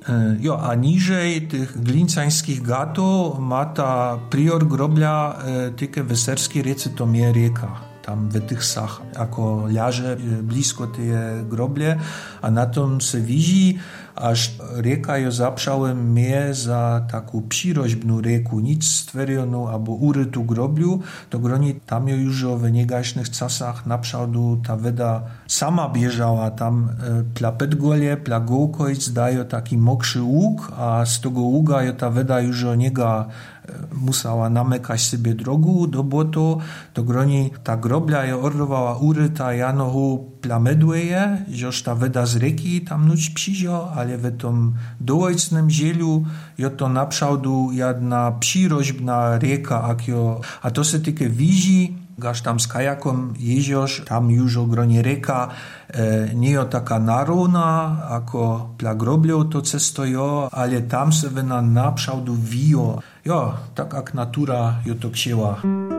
Jo, a niżej tych glincańskich gatów ma ta prior grobla tylko weserskie rece to mnie rieka. Tam w tych sach, jako leży blisko tej groble, a na tom se widzi, aż rieka jo zaprzałem mnie za taką przyroźbną rieku, nic stwierioną albo urytu grobliu, to groni tam jo już w negaśnych czasach naprzałdu ta weda sama bieżała, tam pla Pedgole, pla Gołkojc dają taki mokrzy łuk, a z tego ługa jo ta weda już o niega musała namykać sobie drogu do botu, to groni ta grobla je ordowała uryta janohu plamedłeje, żeż ta weda z rieki tam nuć przyjdzie, ale w tym dołojcnym zielu jo to naprzałdu jedna przyroźbna rieka, a to se tylko widzi, gaż tam z kajakom jeziorz, tam już o gronie rieka nie jo taka narówna, jako pla groblią to cesto jo, ale tam se wena naprzałdu wijo. Jo, tak jak natura jo to księła.